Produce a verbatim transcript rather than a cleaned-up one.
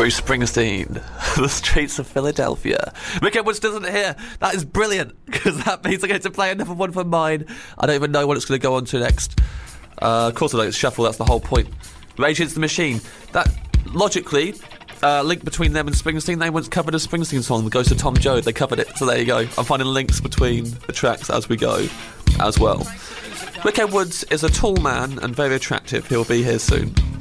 Bruce Springsteen, The Streets of Philadelphia. Mick Edwards doesn't hear. That is brilliant, because that means I get to play another one for mine. I don't even know what it's going to go on to next. Uh, of course I don't, it's shuffle, that's the whole point. Rage Against the Machine. That, logically, uh, link between them and Springsteen, they once covered a Springsteen song, The Ghost of Tom Joad. They covered it, so there you go. I'm finding links between the tracks as we go, as well. Mick Edwards is a tall man and very attractive. He'll be here soon.